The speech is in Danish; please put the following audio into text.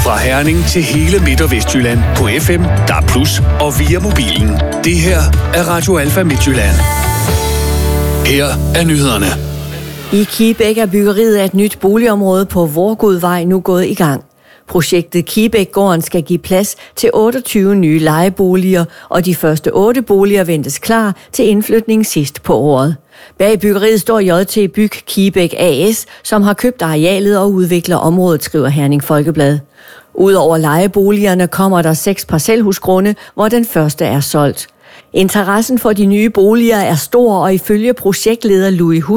Fra Herning til hele Midt- og Vestjylland på FM, DAB+ og via mobilen. Det her er Radio Alfa Midtjylland. Her er nyhederne. I Kibæk er byggeriet af et nyt boligområde på Vorgudvej nu gået i gang. Projektet Kibækgården skal give plads til 28 nye lejeboliger, og de første 8 boliger ventes klar til indflytning sidst på året. Bag byggeriet står JT Byg Kibæk AS, som har købt arealet og udvikler området, skriver Herning Folkeblad. Udover lejeboligerne kommer der 6 parcelhusgrunde, hvor den første er solgt. Interessen for de nye boliger er stor, og ifølge projektleder Louis